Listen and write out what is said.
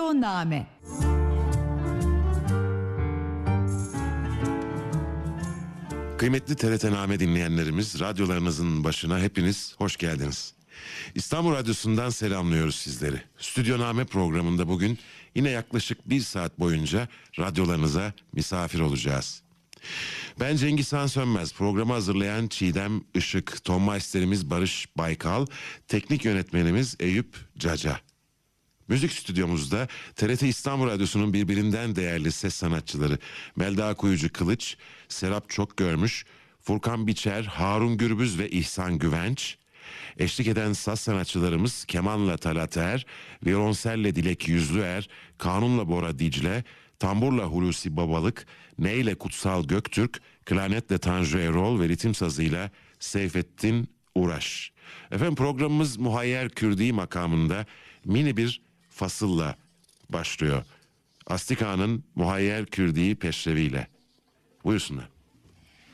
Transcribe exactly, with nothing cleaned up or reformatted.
Stüdyoname. Kıymetli T R T Name dinleyenlerimiz, radyolarınızın başına hepiniz hoş geldiniz. İstanbul Radyosu'ndan selamlıyoruz sizleri. Stüdyoname programında bugün yine yaklaşık bir saat boyunca radyolarınıza misafir olacağız. Ben Cengiz Han Sönmez, programı hazırlayan Çiğdem Işık, ton maisterimiz Barış Baykal, teknik yönetmenimiz Eyüp Caca. Müzik stüdyomuzda T R T İstanbul Radyosu'nun birbirinden değerli ses sanatçıları Melda Kuyucu Kılıç, Serap Çokgörmüş, Furkan Biçer, Harun Gürbüz ve İhsan Güvenç, eşlik eden saz sanatçılarımız kemanla Talat Er, violonselle Dilek Yüzlüer, kanunla Bora Dicle, tamburla Hulusi Babalık, neyle Kutsal Göktürk, klarnetle Tanju Erol ve ritim sazıyla Seyfettin Uğraş. Efendim, programımız Muhayyer Kürdi makamında mini bir fasılla başlıyor. Astika'nın Muhayyer Kürdi peşreviyle. Buyursunlar.